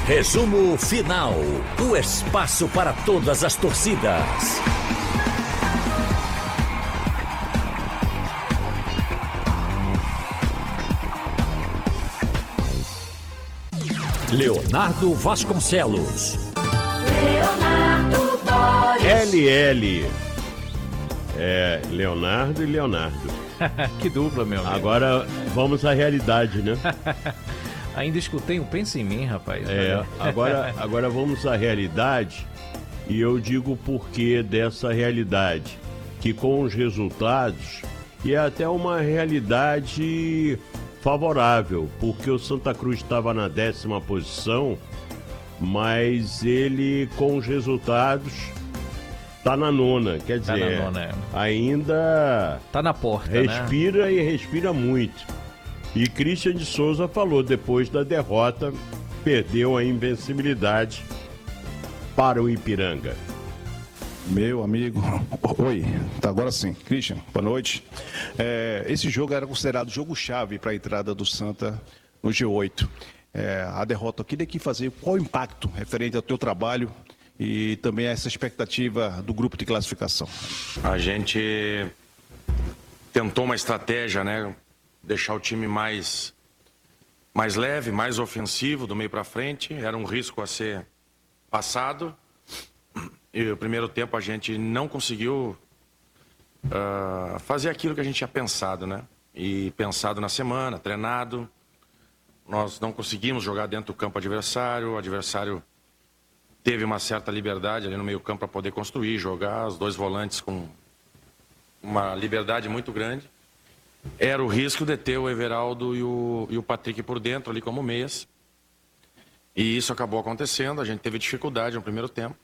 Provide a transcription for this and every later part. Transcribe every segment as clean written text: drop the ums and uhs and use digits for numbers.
Resumo final. O espaço para todas as torcidas. Leonardo Vasconcelos. Leonardo Boris. LL. Leonardo e Leonardo. Que dupla, meu amigo. Agora vamos à realidade, né? Ainda escutei um Pensa em Mim, rapaz. Agora vamos à realidade, e eu digo o porquê dessa realidade, que com os resultados, e é até uma realidade favorável, porque o Santa Cruz estava na 10ª posição, mas ele com os resultados tá na 9ª, quer dizer, ainda tá na porta, respira, né? E respira muito. E Christian de Souza falou, depois da derrota, perdeu a invencibilidade para o Ipiranga. Meu amigo, oi, agora sim, Christian, boa noite. Esse jogo era considerado jogo-chave para a entrada do Santa no G8. A derrota, eu queria aqui fazer qual o impacto referente ao teu trabalho e também a essa expectativa do grupo de classificação. A gente tentou uma estratégia, né? Deixar o time mais leve, mais ofensivo do meio para frente. Era um risco a ser passado. E o primeiro tempo a gente não conseguiu fazer aquilo que a gente tinha pensado, né? E pensado na semana, treinado. Nós não conseguimos jogar dentro do campo adversário. O adversário teve uma certa liberdade ali no meio campo para poder construir, jogar. Os dois volantes com uma liberdade muito grande. Era o risco de ter o Everaldo e o Patrick por dentro ali como meias. E isso acabou acontecendo. A gente teve dificuldade no primeiro tempo.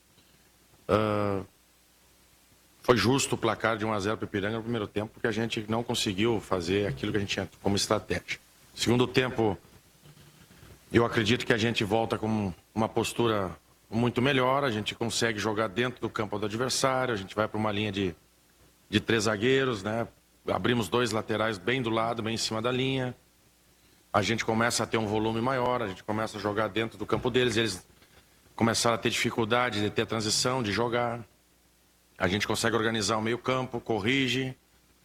Foi justo o placar de 1-0 para o Ipiranga no primeiro tempo, porque a gente não conseguiu fazer aquilo que a gente tinha como estratégia. Segundo tempo, eu acredito que a gente volta com uma postura muito melhor. A gente consegue jogar dentro do campo do adversário. A gente vai para uma linha de 3 zagueiros, né? Abrimos 2 laterais bem do lado, bem em cima da linha. A gente começa a ter um volume maior, a gente começa a jogar dentro do campo deles. Eles começaram a ter dificuldade de ter a transição, de jogar. A gente consegue organizar o meio campo, corrige.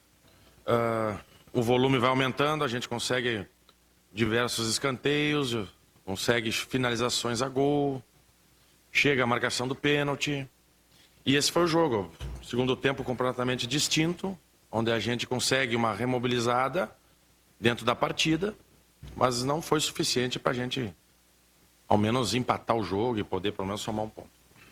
O volume vai aumentando, a gente consegue diversos escanteios, consegue finalizações a gol. Chega a marcação do pênalti. E esse foi o jogo. Segundo tempo completamente distinto, onde a gente consegue uma remobilizada dentro da partida, mas não foi suficiente para a gente, ao menos, empatar o jogo e poder, pelo menos, somar um ponto.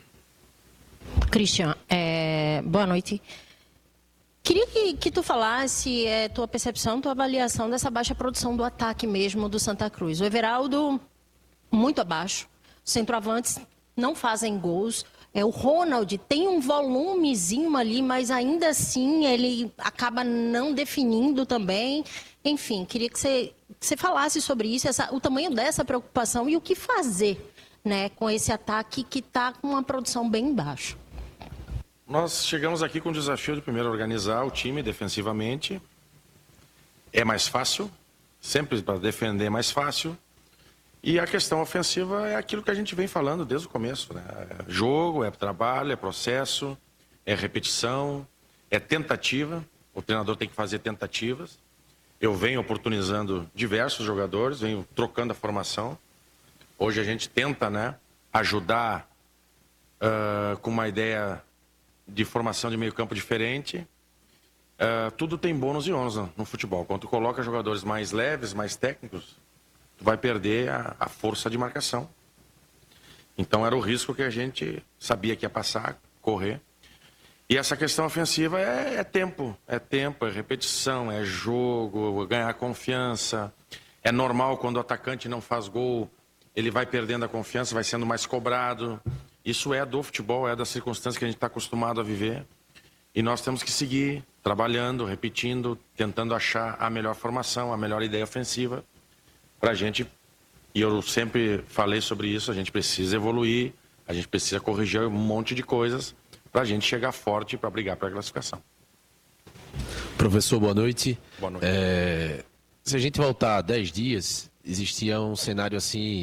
Christian, boa noite. Queria que tu falasse tua percepção, tua avaliação dessa baixa produção do ataque mesmo do Santa Cruz. O Everaldo, muito abaixo. Os centroavantes não fazem gols. O Ronald tem um volumezinho ali, mas ainda assim ele acaba não definindo também. Enfim, queria que você falasse sobre isso, o tamanho dessa preocupação e o que fazer, né, com esse ataque que está com uma produção bem baixa. Nós chegamos aqui com o desafio de primeiro organizar o time defensivamente. É mais fácil, sempre para defender é mais fácil. E a questão ofensiva é aquilo que a gente vem falando desde o começo, né? É jogo, é trabalho, é processo, é repetição, é tentativa. O treinador tem que fazer tentativas. Eu venho oportunizando diversos jogadores, venho trocando a formação. Hoje a gente tenta, né, ajudar com uma ideia de formação de meio campo diferente. Tudo tem bônus e ônus no futebol. Quando tu coloca jogadores mais leves, mais técnicos, tu vai perder a força de marcação. Então era o risco que a gente sabia que ia passar, correr. E essa questão ofensiva é tempo, é repetição, é jogo, ganhar confiança. É normal quando o atacante não faz gol, ele vai perdendo a confiança, vai sendo mais cobrado. Isso é do futebol, é das circunstâncias que a gente está acostumado a viver. E nós temos que seguir trabalhando, repetindo, tentando achar a melhor formação, a melhor ideia ofensiva para a gente. E eu sempre falei sobre isso, a gente precisa evoluir, a gente precisa corrigir um monte de coisas para a gente chegar forte para brigar pela classificação. Professor, boa noite. Boa noite. Se a gente voltar 10 dias, existia um cenário assim